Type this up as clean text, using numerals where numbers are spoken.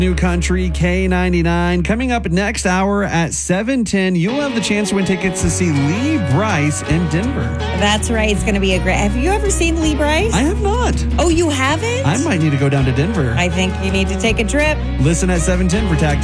New Country K99. Coming up next hour at 7:10, you'll have the chance to win tickets to see Lee Brice in Denver. That's right. It's going to be a great... Have you ever seen Lee Brice? I have not. Oh, you haven't? I might need to go down to Denver. I think you need to take a trip. Listen at 7:10 for Tag